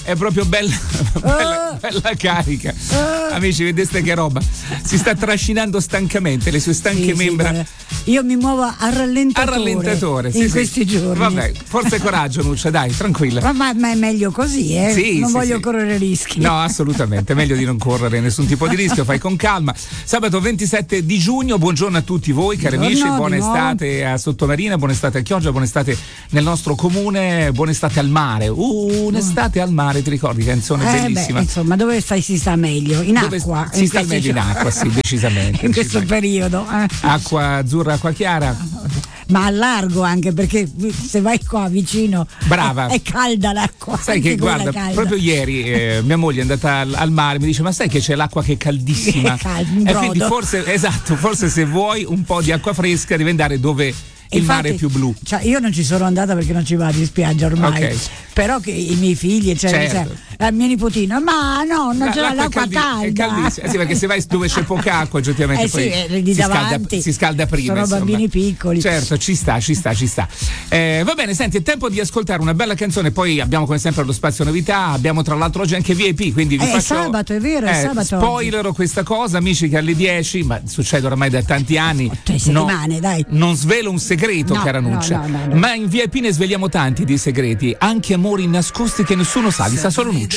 è proprio bella, bella carica. Amici, vedete che roba? Si sta trascinando stancamente le sue stanche membra. Io mi muovo a rallentatore in questi giorni. Vabbè, forza e coraggio, Nuccia, dai, tranquilla. Ma è meglio così, non voglio correre rischi. No, assolutamente, meglio di non correre nessun tipo di rischio, fai con calma. Sabato 27 di giugno, buongiorno a tutti voi, cari amici, buona estate a Sottomarina, buona estate a Chioggia, buona estate nel nostro comune, buona estate al mare. Un'estate al mare, ti ricordi? Canzone bellissima. Insomma, dove si sta meglio? In acqua. Si sta meglio in acqua, sì, decisamente. In questo periodo. Acqua azzurra, acqua chiara. Ma a largo anche, perché se vai qua vicino brava, è calda l'acqua. Sai che guarda, calda. Proprio ieri mia moglie è andata al mare, mi dice: ma sai che c'è l'acqua che è caldissima? E quindi forse se vuoi un po' di acqua fresca devi andare dove il mare è più blu. Cioè, io non ci sono andata perché non ci vado in spiaggia ormai. Okay. Però che i miei figli, la mia nipotina, ma no, non c'è l'acqua calda. È caldissima. Sì, perché se vai dove c'è poca acqua, oggettivamente poi si scalda prima. Sono bambini piccoli. Certo, ci sta. Va bene, senti, è tempo di ascoltare una bella canzone. Poi abbiamo come sempre lo spazio novità. Abbiamo tra l'altro oggi anche VIP, quindi vi faccio. È sabato, è vero, è sabato. Spoilerò questa cosa, amici, che alle 10, ma succede ormai da tanti anni. 3 settimane, dai. Non svelo un segreto, cara Nuccia. No. Ma in VIP ne sveliamo tanti di segreti, anche amori nascosti che nessuno sa, li sa solo Nuccia.